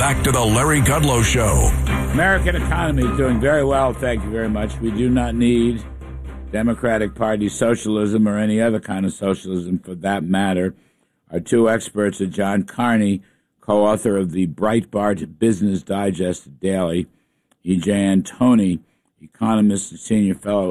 back to the Larry Kudlow Show. American economy is doing very well, thank you very much. We do not need Democratic Party socialism or any other kind of socialism for that matter. Our two experts are John Carney, co-author of the Breitbart Business Digest Daily, E.J. Antoni, economist and senior fellow